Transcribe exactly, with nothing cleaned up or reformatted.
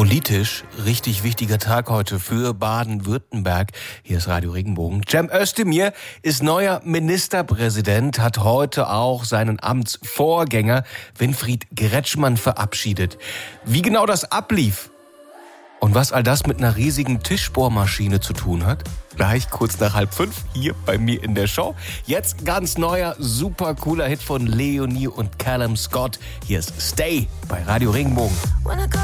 Politisch richtig wichtiger Tag heute für Baden-Württemberg. Hier ist Radio Regenbogen. Cem Özdemir ist neuer Ministerpräsident, hat heute auch seinen Amtsvorgänger Winfried Kretschmann verabschiedet. Wie genau das ablief und was all das mit einer riesigen Tischbohrmaschine zu tun hat, gleich kurz nach halb fünf hier bei mir in der Show. Jetzt ganz neuer, super cooler Hit von Leonie und Callum Scott. Hier ist Stay bei Radio Regenbogen.